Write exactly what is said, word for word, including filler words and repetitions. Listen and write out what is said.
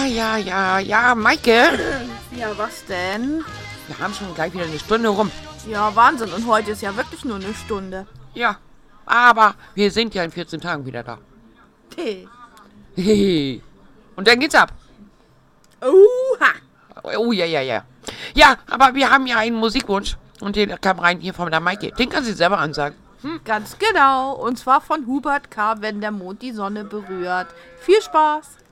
ja, ja, ja, Maike. Ja, was denn? Wir haben schon gleich wieder eine Stunde rum. Ja, Wahnsinn. Und heute ist ja wirklich nur eine Stunde. Ja, aber wir sind ja in vierzehn Tagen wieder da. Hey. Hehe. Und dann geht's ab. Uha. Oh, ja, ja, ja. Ja, aber wir haben ja einen Musikwunsch. Und den kam rein hier von der Maike. Den kann sie selber ansagen. Hm? Ganz genau. Und zwar von Hubert K., wenn der Mond die Sonne berührt. Viel Spaß.